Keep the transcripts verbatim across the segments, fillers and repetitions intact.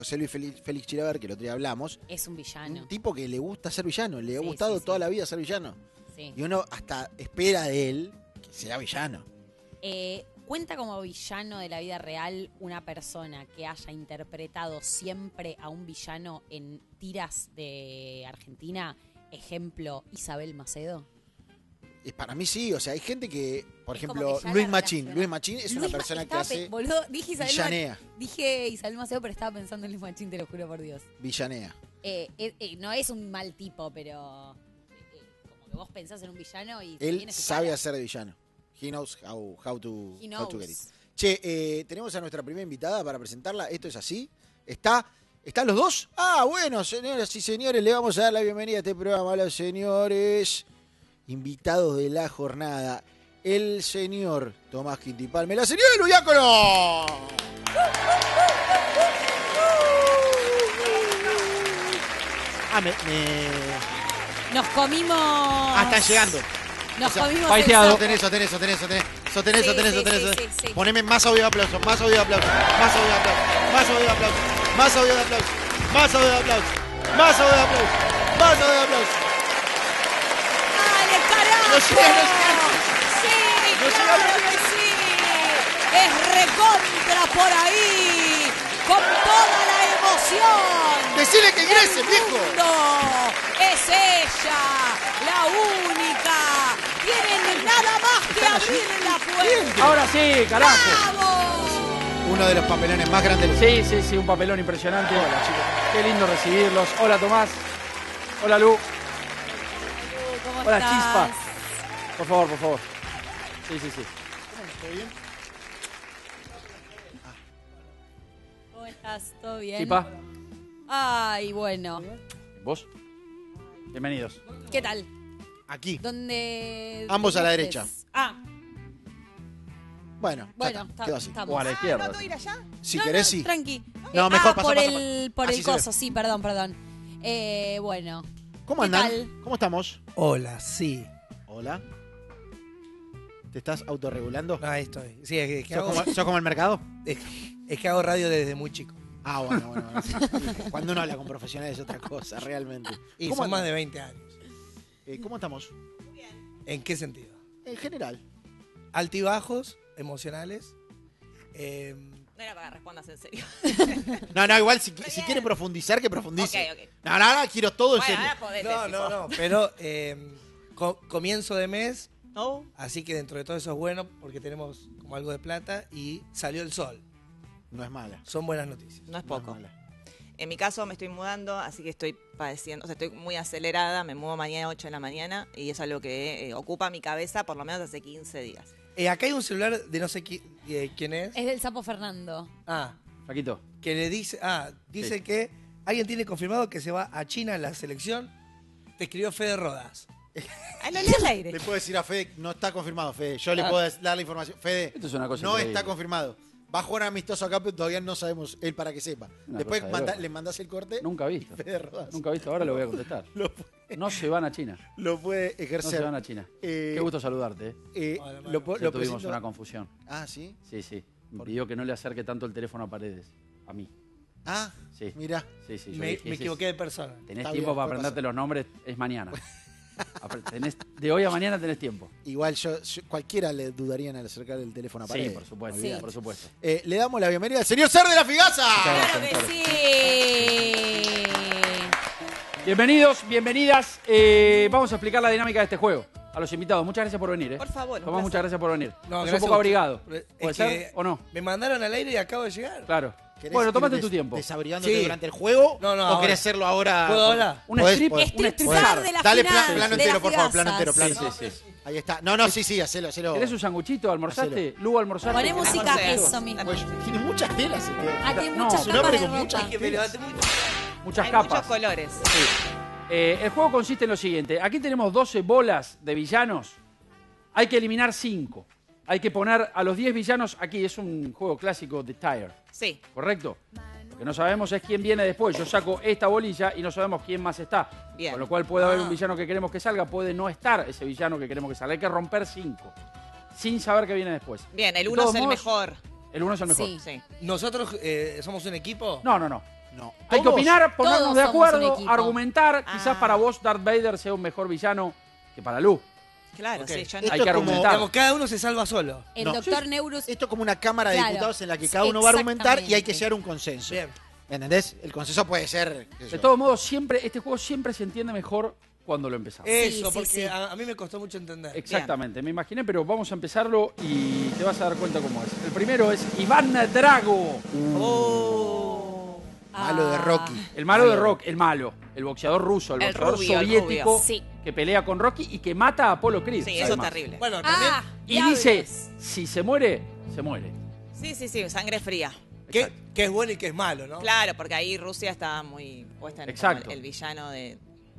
José Luis Félix, Félix Chilaver, que el otro día hablamos. Es un villano. Un tipo que le gusta ser villano, le ha Sí, gustado sí, toda sí. la vida ser villano. Sí. Y uno hasta espera de él que sea villano. Eh, ¿Cuenta como villano de la vida real una persona que haya interpretado siempre a un villano en tiras de Argentina? Ejemplo, Isabel Macedo. Y para mí sí, o sea, hay gente que, por Es como ejemplo, que ya Luis la Machín. relaciona. Luis Machín es una Luis Ma- persona que estaba hace pe- Boludo, dije Isabel, Ma- villanea. dije Isabel Macedo, pero estaba pensando en Luis Machín, te lo juro por Dios. Villanea. Eh, eh, eh, no es un mal tipo, pero eh, eh, como que vos pensás en un villano y te Él viene su sabe cara. hacer de villano. He knows how, how, to, He how to get it. knows. Che, eh, tenemos a nuestra primera invitada para presentarla. Esto es así. ¿Está, ¿Están los dos? Ah, bueno, señoras y señores, le vamos a dar la bienvenida a este programa a los señores invitados de la jornada. El señor Tomás Quintipalme, la señora Luiácono. Ah, me, me... Nos comimos. Ah, están llegando. Nos O sea, comimos. paiteado. el Sostenés, sostenés, sostenés, sostenés. Sostenés, Sí, sostenés, sí, sostenés. sí, sostenés. sí, sí. Poneme más audio de aplauso, más audio de aplauso, más audio de aplauso, más audio de aplauso, más audio de aplauso, más audio de aplauso, más audio de aplauso, más audio de aplauso. ¡Dale, carajo! No llega, no llega. Sí, No llega, claro no que sí. Es recontra por ahí. Con toda la emoción. Decile que ingrese, El viejo. mundo. Es ella, la única. Tienen nada más que abrir la puerta. Ahora sí, carajo. ¡Vamos! Uno de los papelones más grandes. Sí, sí, sí, un papelón impresionante. Hola, chicos. Qué lindo recibirlos. Hola, Tomás. Hola, Lu. ¿Cómo Hola, estás? Chispa. Por favor, por favor. Sí, sí, sí. ¿Todo bien? ¿Cómo estás? ¿Todo bien? Chispa. Ay, bueno. ¿Vos? Bienvenidos. ¿Qué tal? Aquí. ¿Dónde? Ambos a la dónde derecha. es? Ah, Bueno, ya bueno, está, está- quedó así. estamos. O a la izquierda. ¿No puedo ir allá? Si No, querés, no, sí. Tranqui. No, Eh, mejor ah, pasa, por pasa, el, por Así el se ve. coso, sí, perdón, perdón. Eh, bueno. ¿Cómo ¿Qué andan? tal? ¿Cómo estamos? Hola, sí. Hola. ¿Te estás autorregulando? No, ahí estoy. Sí, es que, es que ¿Sos hago, como, sos como el mercado? es, es que hago radio desde muy chico. Ah, bueno, bueno. bueno sí. Cuando uno habla con profesionales es otra cosa, realmente. Y ¿Cómo son más andan? de veinte años. Eh, ¿Cómo estamos? ¿En qué sentido? En general. Altibajos emocionales. eh, No era para que respondas en serio. No, no, igual si, si quiere profundizar, que profundice. Ok, ok. No, no, no, quiero todo en Bueno, serio. ahora podés no, decir. no, no. Pero eh, co- comienzo de mes, No. así que dentro de todo eso es bueno porque tenemos como algo de plata y salió el sol. No es mala. Son buenas noticias. No es No es poco. mala. En mi caso me estoy mudando, así que estoy padeciendo, o sea, estoy muy acelerada, me mudo mañana a ocho de la mañana y es algo que eh, ocupa mi cabeza por lo menos hace quince días. Eh, acá hay un celular de no sé qui- eh, quién es. Es del Sapo Fernando. Ah, Paquito. que le dice, ah, dice Sí. que alguien tiene confirmado que se va a China en la selección. Te escribió Fede Rodas. Ay, lo leí al aire. Le puedo decir a Fede, no está confirmado, Fede. Yo le Ah. puedo dar la información. Fede, Esto es una cosa no increíble. está confirmado. Va a jugar amistoso acá, pero todavía no sabemos él para que sepa. Una Después cosa de manda- loco. le mandás el corte. Nunca visto. Fede Rodas. Nunca visto. Ahora lo voy a contestar. Lo puede, No se van a China. lo puede No se ejercer. van a China. Eh, Qué gusto saludarte. ¿eh? Eh, Hola, hermano. lo, po- Ya lo tuvimos presento- una confusión. Ah, ¿sí? Sí, sí. Me pidió que no le acerque tanto el teléfono a Paredes. A mí. Ah, Sí. mira. Sí, sí. Yo Me, dije, me ese equivoqué es- de persona. Tenés Está tiempo bien, para puede aprenderte pasar. los nombres, es mañana. Apre- tenés- de hoy a mañana tenés tiempo. Igual yo, yo- cualquiera le dudaría en acercar el teléfono a Sí, Paredes. por supuesto, Sí. por supuesto. Eh, le damos la bienvenida al señor Ser de la Figaza. Muchas Claro gracias, que sí. Bienvenidos, bienvenidas. Eh, vamos a explicar la dinámica de este juego a los invitados. Muchas gracias por venir. ¿eh? Por favor. un Tomás, placer. muchas gracias por venir. No, es un gracias poco a usted. abrigado. Es ¿Puede que ser o no? Me mandaron al aire y acabo de llegar. Claro. ¿Querés Bueno, ir tomate des- tu tiempo. ¿Desabrigándote Sí. durante el juego? No, no, ¿O ahora. querés hacerlo ahora? ¿Puedo ahora? Un Podés- strip, podés. un Striptease striptease. de la Dale final, plan- plano de entero, las por favor, plano figazas. entero, plano Sí, entero. sí, sí. Ahí está. No, no, sí, sí, hacelo, hacelo. ¿Querés un sanguchito? ¿Almorzaste? Lu, ¿almorzaste? Poné música, Hacelo. eso mismo. Pues, tiene muchas telas. este. Ah, tiene No, muchas es un capas hombre de con ropa. muchas- Que me levanté muy Muchas Hay capas. muchos colores. Sí. Eh, el juego consiste en lo siguiente. Aquí tenemos doce bolas de villanos. Hay que eliminar cinco. Hay que poner a los diez villanos aquí. Es un juego clásico de Tire. Sí. ¿Correcto? Lo que no sabemos es quién viene después. Yo saco esta bolilla y no sabemos quién más está. Bien. Con lo cual puede haber Ah. un villano que queremos que salga, puede no estar ese villano que queremos que salga. Hay que romper cinco. Sin saber qué viene después. Bien, el De uno todos es el modos, mejor. El uno es el mejor. Sí. Sí. ¿Nosotros eh, somos un equipo? No, no, no. Hay que Todos- opinar, ponernos todos de somos un acuerdo, equipo. argumentar. Quizás Ah. para vos Darth Vader sea un mejor villano que para Lu. Claro, Ok. sí, yo Esto no. Hay es que como- argumentar. Digamos, cada uno se salva solo. El No. doctor Neurus. Esto es como una cámara de Claro. diputados en la que cada uno va a argumentar y hay que Exactamente. llegar a un consenso. Bien. ¿Entendés? El consenso puede ser. qué sé De yo. todos modos, siempre, este juego siempre se entiende mejor cuando lo empezamos. Eso, sí, porque sí. A, a mí me costó mucho entender. Exactamente, me imaginé, pero vamos a empezarlo y te vas a dar cuenta cómo es. El primero es Iván Drago, Oh. Malo de Ah, Rocky. el malo de Rock, el malo, el boxeador ruso, el El boxeador rubio, el soviético rubio. Sí. que pelea con Rocky y que mata a Apollo Creed. Sí, eso es además. terrible. Bueno, también, Ah, Y diablos. dice, si se muere, se muere. Sí, sí, sí, sangre fría. que, Exacto. que es bueno y que es malo, ¿no? Claro, porque ahí Rusia está muy puesta en como Exacto. el, el villano de...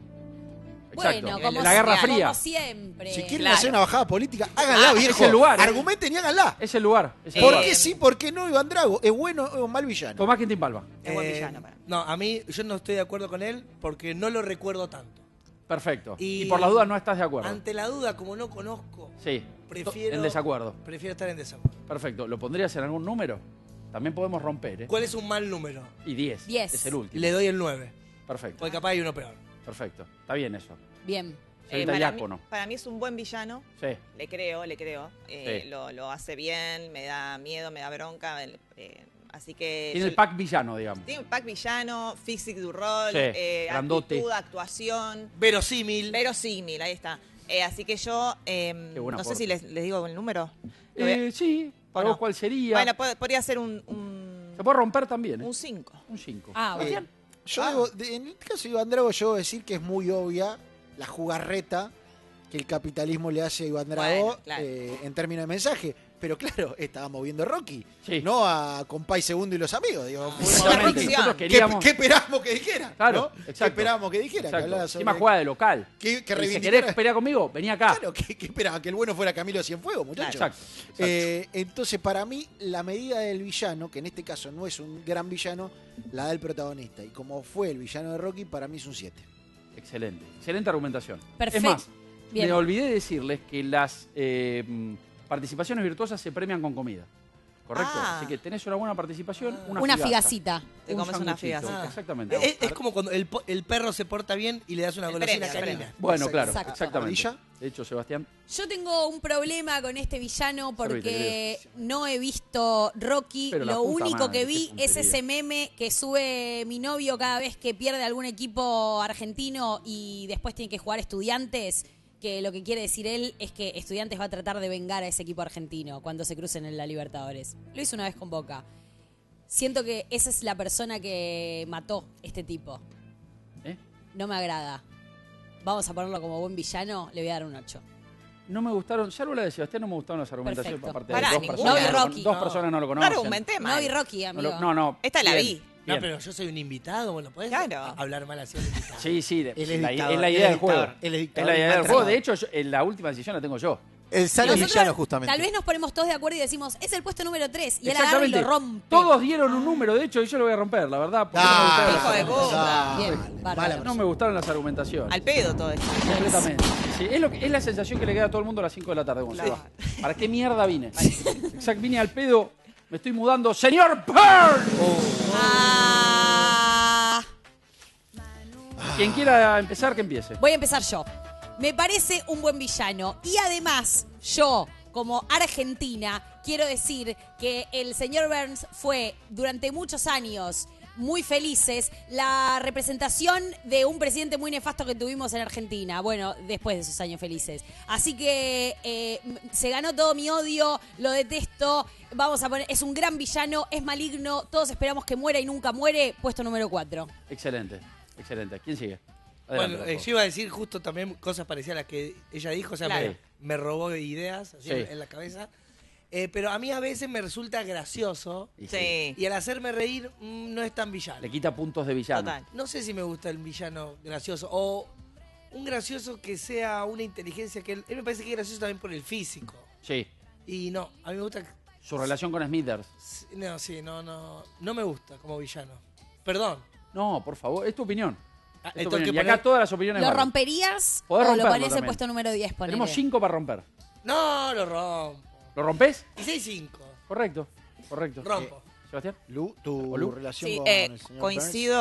Exacto. Bueno, En como, la Guerra sie- Fría. como siempre. Si quieren Claro. hacer una bajada política, háganla, Ah, viejo. es el lugar, ¿eh? Argumenten y háganla. Es el lugar. Es el ¿Por lugar. qué sí? ¿Por qué no, Iván Drago? ¿Es bueno o mal villano? Tomás Quintín Palma. Es buen Eh, villano para mí. No, a mí yo no estoy de acuerdo con él porque no lo recuerdo tanto. Perfecto. Y, Y- por las dudas no estás de acuerdo. Ante la duda, como no conozco, Sí. prefiero... En desacuerdo. Prefiero estar en desacuerdo. Perfecto. ¿Lo pondrías en algún número? También podemos romper, ¿eh? ¿Cuál es un mal número? Y diez. Diez. Es el último. Le doy el nueve. Perfecto. Porque capaz hay uno peor. Perfecto. Está bien eso. Bien. Soy Eh, para, mí, diácono. para mí es un buen villano. Sí. Le creo, le creo. Eh, Sí. lo, lo hace bien, me da miedo, me da bronca. el- eh, así que... Tiene yo- el pack villano, digamos. Tiene un pack villano, physique du rol, Sí, eh, grandote. actitud, actuación, Verosímil. verosímil, ahí está. Eh, así que yo, eh, Qué buen no sé aporte. si les, les digo el número. Lo voy a- Eh, sí. ¿Para ¿O no? vos cuál sería? Bueno, pod- podría ser un un Se puede romper también, ¿eh? un cinco. Un cinco. Ah, Eh, bueno. yo Ah. debo- de- en este caso de Iván Drago, yo debo decir que es muy obvia la jugarreta que el capitalismo le hace a Iván Drago Bueno, claro. eh, en términos de mensaje. Pero claro, estábamos viendo Rocky, Sí. no a Compay Segundo y los amigos. Digo, fue- Exactamente. Rocky. Nosotros ¿Qué, queríamos... qué esperábamos que dijera? Claro, ¿no? exacto. ¿Qué esperábamos que dijera? Que Exacto. hablara sobre- Encima jugada de local. que, que Y si reivindicara- querés pelear conmigo, vení acá. Claro, ¿qué, qué esperaba? Que el bueno fuera Camilo Cienfuegos, muchachos. Exacto. exacto. Eh, entonces, para mí, la medida del villano, que en este caso no es un gran villano, la da el protagonista. Y como fue el villano de Rocky, para mí es un siete. Excelente. Excelente argumentación. Perfecto. Es más, Bien. me olvidé de decirles que las eh, mm, participaciones virtuosas se premian con comida. ¿Correcto? Ah. Así que tenés una buena participación, una, Una figaza. figacita. Te Un comes una sanguchito. figacita. Exactamente. Es, es como cuando el, po- el perro se porta bien y le das una El golosina premio, el canina. premio. Bueno, Exacto. claro, Exacto. exactamente. ¿Ardilla? De hecho, Sebastián, Yo tengo un problema con este villano porque Servite, no he visto Rocky. Pero la Lo puta único madre, que qué vi es puntería. ese meme que sube mi novio cada vez que pierde algún equipo argentino y después tiene que jugar Estudiantes. Que lo que quiere decir él es que Estudiantes va a tratar de vengar a ese equipo argentino cuando se crucen en la Libertadores. Lo hizo una vez con Boca. Siento que esa es la persona que mató este tipo. ¿eh? No me agrada. Vamos a ponerlo como buen villano, le voy a dar un ocho. No me gustaron, ya lo de Sebastián, no me gustaron las argumentaciones. Perfecto. Aparte Pará, de dos ninguna. personas, No vi no lo- Rocky. dos No. personas no lo No conocen. argumenté No mal. vi Rocky, No, amigo. lo- no, no. Esta la bien, vi. No, bien. pero yo soy un invitado, bueno, ¿podés Claro. hablar mal así de un invitado? Sí, sí, de- Él es la, dictador, es la él idea es del juego. dictador, él es Es dictador la y idea del maltratado. juego. De hecho, yo- en la última decisión la tengo yo. El sale Nosotros villano, justamente. Tal vez nos ponemos todos de acuerdo y decimos, es el puesto número tres. Y él agarra y Exactamente. lo rompe. Todos dieron un número, de hecho, y yo lo voy a romper, la verdad. porque Ah, no, me gustaron hijo las de argumentaciones. puta. Bien, bárbaro. mala No me gustaron las argumentaciones. Al pedo todo esto. Completamente. Sí, es, lo que, es la sensación que le queda a todo el mundo a las cinco de la tarde, Gonzalo. ¿Para qué mierda vine? Exacto, vine al pedo, me estoy mudando. ¡Señor Burns! Ah, Quien quiera empezar, que empiece. voy a empezar yo. Me parece un buen villano. Y además, yo, como argentina, quiero decir que el señor Burns fue durante muchos años muy felices la representación de un presidente muy nefasto que tuvimos en Argentina. Bueno, después de esos años felices. Así que eh, m- se ganó todo mi odio, lo detesto. Vamos a poner, es un gran villano, es maligno, todos esperamos que muera y nunca muere. Puesto número cuatro. Excelente, excelente. ¿Quién sigue? Adelante, Bueno, eh, por yo iba a decir justo también cosas parecidas a las que ella dijo, o sea, Claro. me, me robó ideas así Sí. en, en la cabeza. Eh, pero a mí a veces me resulta gracioso favor. Y Sí. y al hacerme reír mm, no es tan villano. Le quita puntos de villano. Total. No sé si me gusta el villano gracioso o un gracioso que sea una inteligencia que él, él me parece que es gracioso también por el físico. Sí. Y no, a mí me gusta. Su relación con Smithers. No, sí, no, no. No me gusta como villano. Perdón. No, por favor, es tu opinión. Ah, Es tu entonces opinión. Y que acá poner- todas las opiniones ¿Lo valen. romperías Podés o lo romperlo ponías en también. puesto número diez? Ponele. Tenemos cinco para romper. No, lo rompo. ¿Lo rompés? Y seis cinco. Correcto, correcto. Rompo. Sebastián. Lu, tu ¿O Lu? relación Sí, con eh, el señor Burns. coincido